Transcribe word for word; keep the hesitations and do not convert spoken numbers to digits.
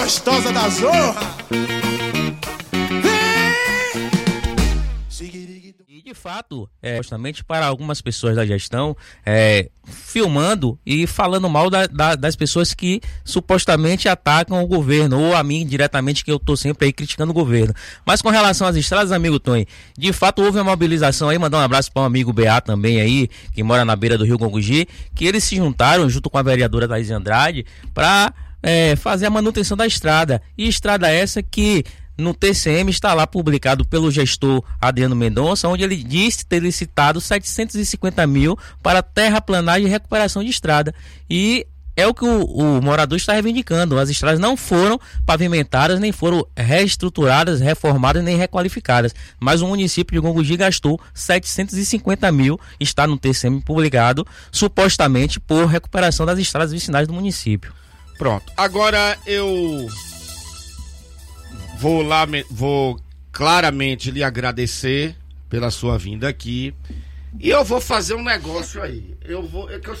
Gostosa da zorra. E de fato, é, justamente para algumas pessoas da gestão, é, filmando e falando mal da, da, das pessoas que supostamente atacam o governo, ou a mim diretamente, que eu estou sempre aí criticando o governo. Mas com relação às estradas, amigo Tony, de fato houve uma mobilização aí, mandar um abraço para o amigo B A também aí, que mora na beira do Rio Gongogi, que eles se juntaram junto com a vereadora Thaís Andrade para é, fazer a manutenção da estrada. E estrada essa que no T C M está lá publicado pelo gestor Adriano Mendonça, onde ele disse ter licitado setecentos e cinquenta mil para terraplanagem e recuperação de estrada. E é o que o, o morador está reivindicando. As estradas não foram pavimentadas, nem foram reestruturadas, reformadas, nem requalificadas. Mas o município de Gongogi gastou setecentos e cinquenta mil, está no T C M publicado, supostamente por recuperação das estradas vicinais do município. Pronto. Agora eu vou lá, vou claramente lhe agradecer pela sua vinda aqui. E eu vou fazer um negócio aí. Eu vou, é que eu